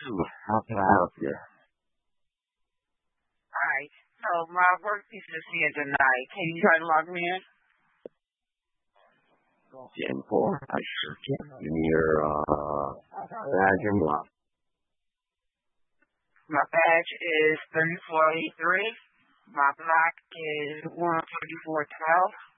How can I help you? Alright, so my work is just here tonight. Can you try to log me in? 10-4, I sure can. Give me your badge and block. My badge is 3483. My block is 13412.